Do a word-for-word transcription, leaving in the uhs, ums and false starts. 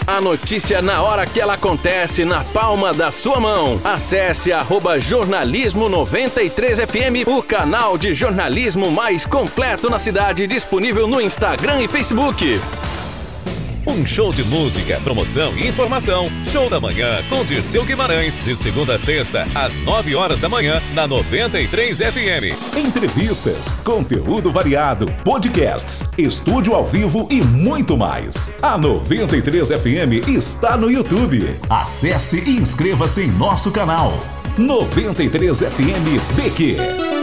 A notícia na hora que ela acontece, na palma da sua mão. Acesse arroba jornalismo noventa e três F M, o canal de jornalismo mais completo na cidade, disponível no Instagram e Facebook. Um show de música, promoção e informação. Show da Manhã com Dirceu Guimarães, de segunda a sexta, às nove horas da manhã, na noventa e três F M. Entrevistas, conteúdo variado, podcasts, estúdio ao vivo e muito mais. A noventa e três F M está no YouTube. Acesse e inscreva-se em nosso canal. noventa e três F M B Q.